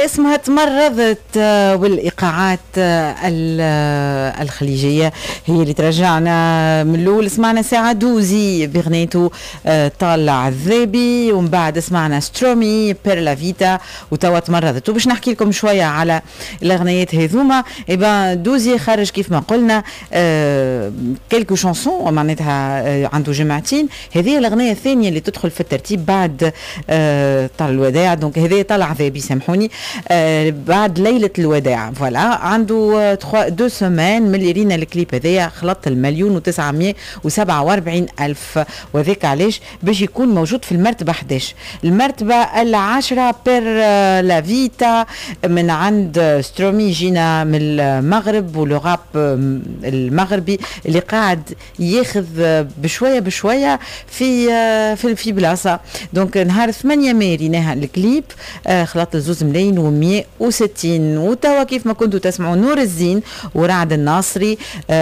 اسمها تمرضت، والإيقاعات الخليجية هي اللي ترجعنا من الأول. سمعنا ساعة دوزي بغنيته طالع الذابي، ومن بعد سمعنا سترومي بيرلا فيتا، وتوا تمرضت. وباش نحكي لكم شوية على الأغنيات هذوما. دوزي خرج كيف ما قلنا كيلكو شانسون معناتها عنده جمعتين. هذه الأغنية الثانية اللي تدخل في الترتيب بعد طال الوداع، دونك هذه طلع ذابي سامحوني بعد ليلة الوداع. فوالا عنده 2 سمان من اللي رينا الكليب هذايا خلط 1,947,000، وذاك علاش باش يكون موجود في المرتبة 11. المرتبة 10 بير لا فيتا من عند سترومي، جينا من المغرب ولغاب المغربي اللي قاعد ياخذ بشوية بشوية في بلاصة. دونك نهار 8 ماي ريناها الكليب خلط 2,160,000. وتوا كيف ما كنتوا تسمعوا نور الزين ورعد الناصري،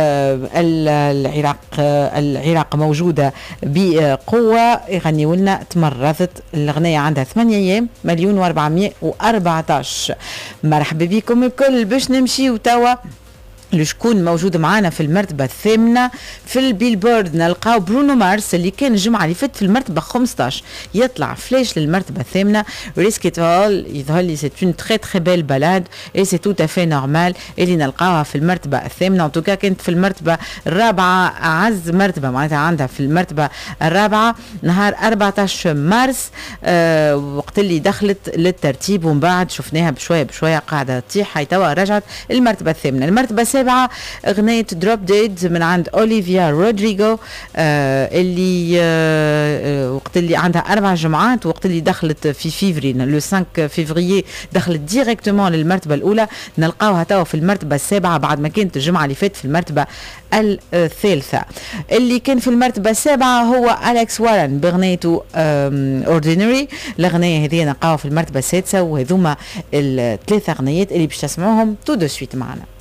العراق موجودة بقوة يغنيوا لنا تمرضت. الأغنية عندها 8 أيام، 1,414,000. مرحبا بكم الكل. باش نمشي وتوا لشكون موجود معانا في المرتبة 8 في البيلبورد. نلقاو برونو مارس اللي كان الجمعة اللي فاتت في المرتبة 15، يطلع فلاش للمرتبة 8. ريسكيت هول يظهر لي سي اون تري تري بيل بالاد اي سي تو افي نورمال اللي نلقاوها في المرتبة 8. ان توكا كانت في المرتبة الرابعة، أعز مرتبة معناتها عندها في المرتبة الرابعة نهار 14 مارس، وقت اللي دخلت للترتيب، ومن بعد شفناها بشوية بشوية قاعدة تطيح. هاي توا رجعت المرتبة 8. المرتبة 7 أغنية دروب ديد من عند أوليفيا رودريغو، اللي وقت اللي عندها 4 جمعات، وقت اللي دخلت في فيفري لو 5 فيفريي دخلت ديريكتومون للمرتبة الأولى. نلقاوها توا في المرتبة 7 بعد ما كانت الجمعة اللي فاتت في المرتبة الثالثة. اللي كان في المرتبة 7 هو أليكس وارن بغنيته اوردينري. الأغنية هذه نلقاوها في المرتبة 6، وهذوما الثلاثة أغنيات اللي باش تسمعوهم تو دو سويت معنا.